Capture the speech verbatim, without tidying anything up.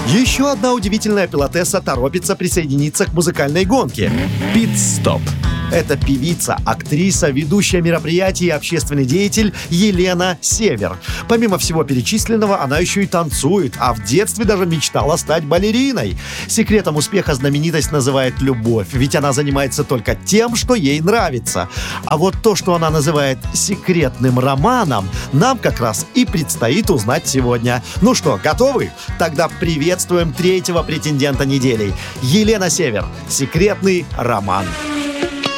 Еще одна удивительная пилотесса торопится присоединиться к музыкальной гонке. Пит-стоп. Это певица, актриса, ведущая мероприятий и общественный деятель Елена Север. Помимо всего перечисленного, она еще и танцует, а в детстве даже мечтала стать балериной. Секретом успеха знаменитость называет любовь, ведь она занимается только тем, что ей нравится. А вот то, что она называет секретным романом, нам как раз и предстоит узнать сегодня. Ну что, готовы? Тогда приветствуем третьего претендента недели. Елена Север. Секретный роман.